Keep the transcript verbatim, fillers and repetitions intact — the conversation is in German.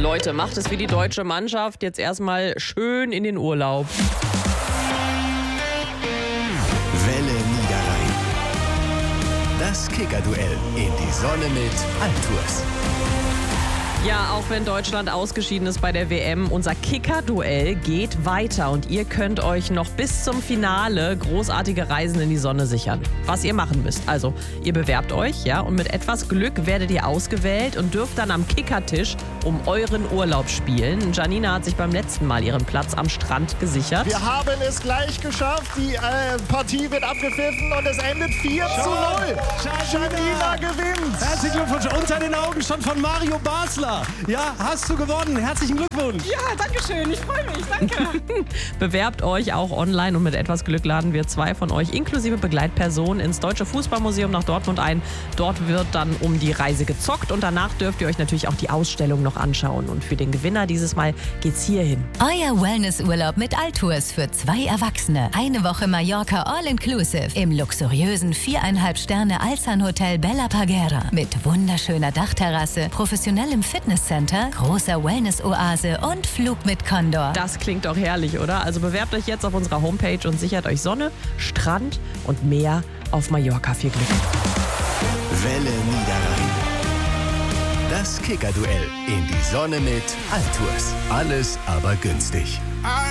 Leute, macht es wie die deutsche Mannschaft. Jetzt erstmal schön in den Urlaub. Welle Niederrhein. Das Kicker-Duell in die Sonne mit Altours. Ja, auch wenn Deutschland ausgeschieden ist bei der W M, unser Kicker-Duell geht weiter und ihr könnt euch noch bis zum Finale großartige Reisen in die Sonne sichern. Was ihr machen müsst, also ihr bewerbt euch, ja, und mit etwas Glück werdet ihr ausgewählt und dürft dann am Kickertisch um euren Urlaub spielen. Janina hat sich beim letzten Mal ihren Platz am Strand gesichert. Wir haben es gleich geschafft, die äh, Partie wird abgepfiffen und es endet vier zu null. Janina gewinnt. Herzlichen Glückwunsch, unter den Augen schon von Mario Basler. Ja, hast du gewonnen. Herzlichen Glückwunsch. Ja, danke schön. Ich freue mich. Danke. Bewerbt euch auch online und mit etwas Glück laden wir zwei von euch inklusive Begleitpersonen ins Deutsche Fußballmuseum nach Dortmund ein. Dort wird dann um die Reise gezockt und danach dürft ihr euch natürlich auch die Ausstellung noch anschauen. Und für den Gewinner dieses Mal geht's hierhin. Euer Wellnessurlaub mit Altours für zwei Erwachsene. Eine Woche Mallorca All-Inclusive im luxuriösen viereinhalb Sterne Alsan Hotel Bella Parguera mit wunderschöner Dachterrasse, professionellem Fitnesscenter, großer Wellness-Oase und Flug mit Condor. Das klingt doch herrlich, oder? Also bewerbt euch jetzt auf unserer Homepage und sichert euch Sonne, Strand und Meer auf Mallorca. Viel Glück. Welle Niederrhein. Das Kicker-Duell in die Sonne mit Altours. Alles aber günstig.